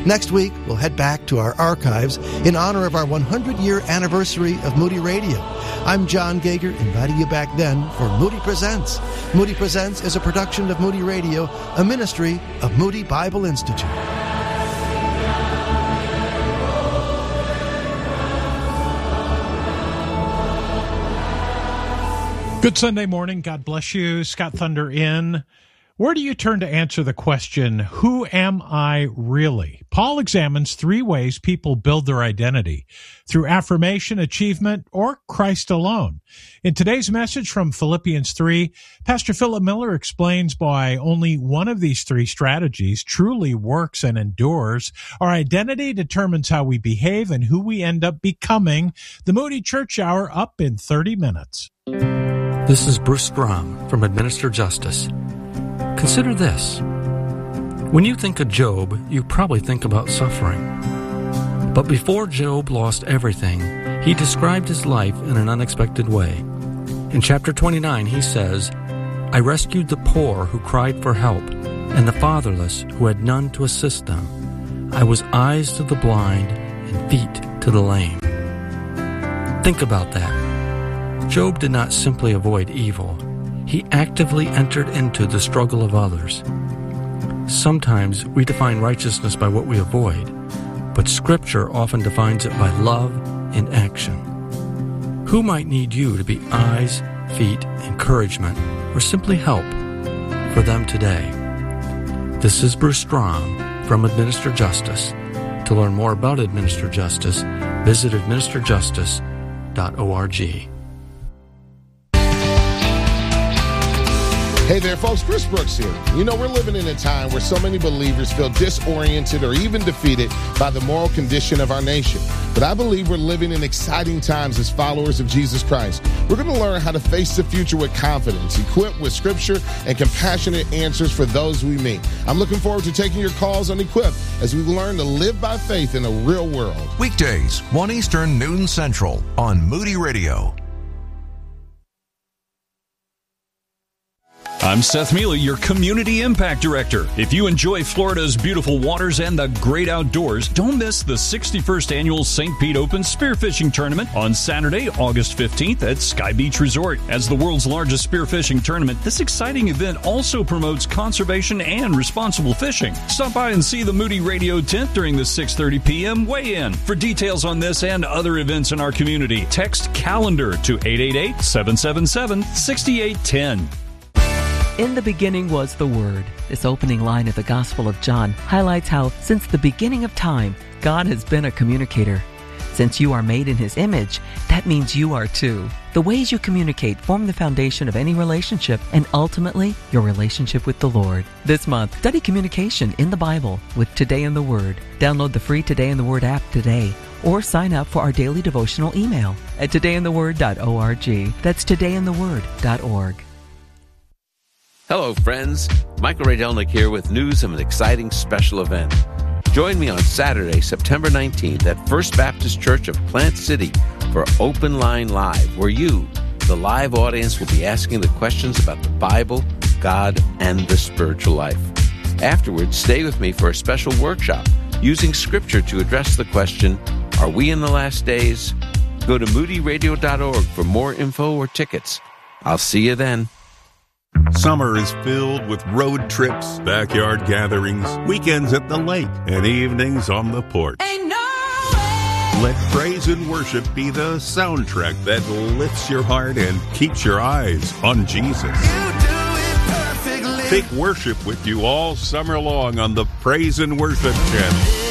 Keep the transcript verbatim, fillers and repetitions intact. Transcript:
Next week, we'll head back to our archives in honor of our one hundred year anniversary of Moody Radio. I'm John Gager, inviting you back then for Moody Presents. Moody Presents is a production of Moody Radio, a ministry of Moody Bible Institute. Good Sunday morning. God bless you. Scott Thunder in. Where do you turn to answer the question, who am I really? Paul examines three ways people build their identity: through affirmation, achievement, or Christ alone. In today's message from Philippians three, Pastor Philip Miller explains why only one of these three strategies truly works and endures. Our identity determines how we behave and who we end up becoming. The Moody Church Hour up in thirty minutes. This is Bruce Strom from Administer Justice. Consider this. When you think of Job, you probably think about suffering. But before Job lost everything, he described his life in an unexpected way. In chapter twenty-nine, he says, I rescued the poor who cried for help, and the fatherless who had none to assist them. I was eyes to the blind and feet to the lame. Think about that. Job did not simply avoid evil. He actively entered into the struggle of others. Sometimes we define righteousness by what we avoid, but Scripture often defines it by love in action. Who might need you to be eyes, feet, encouragement, or simply help for them today? This is Bruce Strom from Administer Justice. To learn more about Administer Justice, visit administer justice dot org. Hey there, folks. Chris Brooks here. You know, we're living in a time where so many believers feel disoriented or even defeated by the moral condition of our nation. But I believe we're living in exciting times as followers of Jesus Christ. We're going to learn how to face the future with confidence, equipped with Scripture and compassionate answers for those we meet. I'm looking forward to taking your calls on Equip as we learn to live by faith in a real world. Weekdays, one Eastern, noon Central on Moody Radio. I'm Seth Mealy, your Community Impact Director. If you enjoy Florida's beautiful waters and the great outdoors, don't miss the sixty-first Annual Saint Pete Open Spearfishing Tournament on Saturday, August fifteenth at Sky Beach Resort. As the world's largest spearfishing tournament, this exciting event also promotes conservation and responsible fishing. Stop by and see the Moody Radio tent during the six thirty p.m. weigh-in. For details on this and other events in our community, text CALENDAR to eight eight eight, seven seven seven, six eight one zero. In the beginning was the Word. This opening line of the Gospel of John highlights how, since the beginning of time, God has been a communicator. Since you are made in His image, that means you are too. The ways you communicate form the foundation of any relationship and ultimately your relationship with the Lord. This month, study communication in the Bible with Today in the Word. Download the free Today in the Word app today or sign up for our daily devotional email at today in the word dot org. That's today in the word dot org. Hello, friends. Michael Radelnick here with news of an exciting special event. Join me on Saturday, September nineteenth at First Baptist Church of Plant City for Open Line Live, where you, the live audience, will be asking the questions about the Bible, God, and the spiritual life. Afterwards, stay with me for a special workshop using Scripture to address the question, are we in the last days? Go to moody radio dot org for more info or tickets. I'll see you then. Summer is filled with road trips, backyard gatherings, weekends at the lake, and evenings on the porch. Ain't no way. Let praise and worship be the soundtrack that lifts your heart and keeps your eyes on Jesus. You do it perfectly. Take worship with you all summer long on the Praise and Worship Channel.